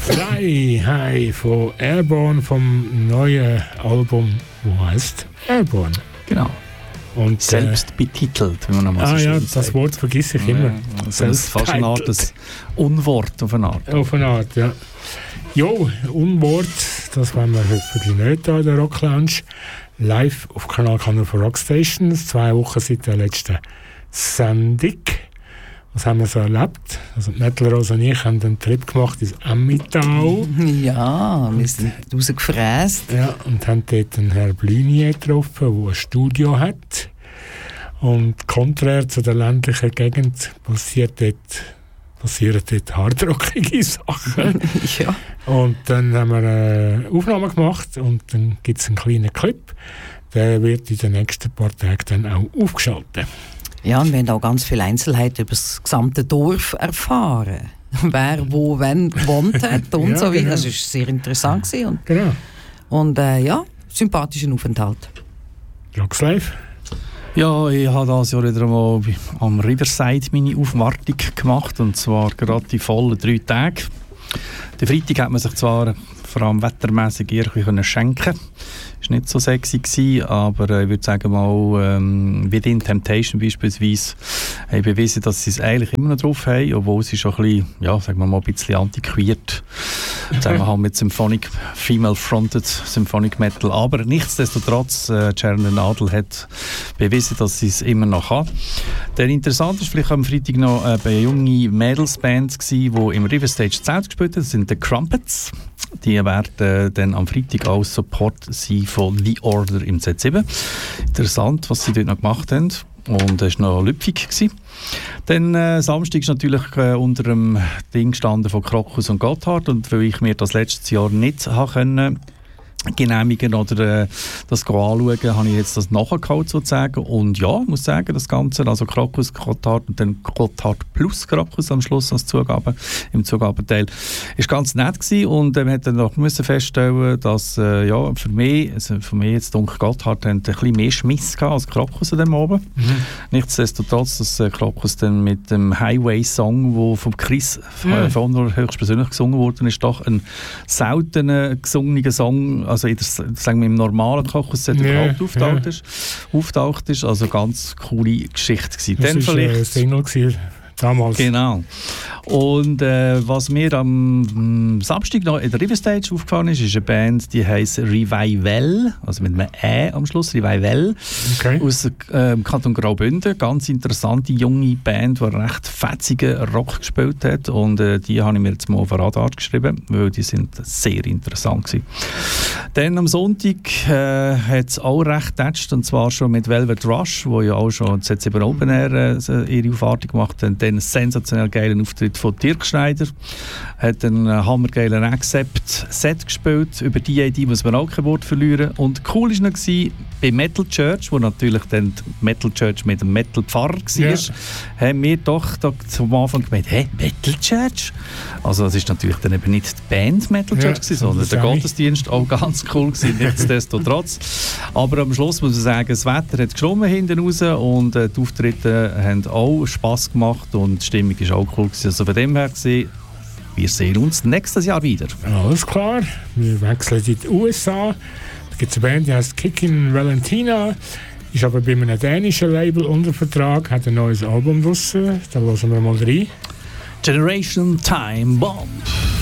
Fly High von Airborne vom neuen Album, wo heißt Airborne. Genau. Und, selbst betitelt, wenn man nochmal so schön sagt. Das Wort vergesse ich immer. Das ist fast eine Art des Unwort auf eine Art. Auf eine Art, ja. Jo, Unwort, das wollen wir hoffentlich nicht da in der Rock Lounge. Live auf Kanal K von Rockstations, 2 Wochen seit der letzten Sendung. Was haben wir so erlebt? Also Metal Rose und ich haben einen Trip gemacht ins Emmental. Ja, wir sind rausgefräst. Ja, und haben dort einen Herrn Blinier getroffen, der ein Studio hat. Und konträr zu der ländlichen Gegend passieren dort hardrockige Sachen. Ja. Und dann haben wir eine Aufnahme gemacht und dann gibt es einen kleinen Clip. Der wird in den nächsten paar Tagen dann auch aufgeschaltet. Ja, und wir haben auch ganz viele Einzelheiten über das gesamte Dorf erfahren. Wer, wo, wann gewohnt hat und Ja, so weiter. genau. Das war sehr interessant. Genau. Und ja, sympathischen Aufenthalt. Rocks Live. Ja, ich habe dieses Jahr wieder einmal am Riverside meine Aufwartung gemacht, und zwar gerade die vollen 3 Tage. Den Freitag hat man sich zwar vor allem wettermässig eher schenken können. Es war nicht so sexy gewesen, aber ich würde sagen mal, Within Temptation beispielsweise, haben bewiesen, dass sie es eigentlich immer noch drauf haben, obwohl sie schon ein bisschen, ja, sagen wir mal, ein bisschen antiquiert, sagen wir halt mit Female-Fronted Symphonic Metal, aber nichtsdestotrotz, Sharon Nadel hat bewiesen, dass sie es immer noch kann. Der interessant ist vielleicht am Freitag noch eine junge Mädelsband gewesen, die im Riverstage Zelt gespielt hat. Das sind die Crumpets. Die werden dann am Freitag auch Support sein von The Order im Z7. Interessant, was sie dort noch gemacht haben. Und es war noch lüpfig. Dann Samstag ist natürlich unter dem Ding gestanden von Krokus und Gotthard. Und weil ich mir das letztes Jahr nicht können genehmigen oder das anschauen, habe ich jetzt das nachgeholt sozusagen. Und ja, ich muss sagen, das Ganze, also Krokus, Gotthard und dann Gotthard plus Krokus am Schluss als Zugabe, im Zugabenteil, ist ganz nett gewesen. Und wir hätten noch feststellen, dass ja, für mich jetzt Dunkel Gotthard ein bisschen mehr Schmiss gehabt als Krokus an dem Abend. Nichtsdestotrotz, dass Krokus dann mit dem Highway-Song, der von Chris von höchstpersönlich gesungen worden ist, doch ein seltener gesungener Song, also sagen wir im normalen Krokus-Set überhaupt auftaucht ist. Also ganz coole Geschichte gewesen. Das war ein Single damals. Genau. Und was mir am Samstag noch in der Riverstage aufgefallen ist eine Band, die heisst Revival, also mit einem «Ä» am Schluss, Revival, aus dem Kanton Graubünden. Ganz interessante junge Band, die recht fetzigen Rock gespielt hat, und die habe ich mir jetzt mal auf Radar geschrieben, weil die sind sehr interessant gewesen. Dann am Sonntag hat es auch recht getatscht, und zwar schon mit Velvet Rush, wo ja auch schon Z7 Open Air ihre Aufwartung gemacht haben. Dann einen sensationell geilen Auftritt von Dirk Schneider, hat einen hammergeilen Accept-Set gespielt. Über die muss man auch kein Wort verlieren. Und cool war noch bei Metal Church, wo natürlich dann die Metal Church mit dem Metal Pfarrer war, haben wir doch zum Anfang gemeint, Metal Church? Also das ist natürlich dann eben nicht die Band Metal Church gewesen, sondern der Gottesdienst auch ganz cool gewesen, nichtsdestotrotz. Aber am Schluss muss man sagen, das Wetter hat geschoben hinten raus, und die Auftritte haben auch Spass gemacht und die Stimmung ist auch cool gewesen. Also von dem her gesehen, wir sehen uns nächstes Jahr wieder. Alles klar, wir wechseln in die USA. Da gibt es eine Band, die heißt Kickin' Valentina, ist aber bei einem dänischen Label unter Vertrag, hat ein neues Album draussen, da hören wir mal rein. Generation Time Bomb.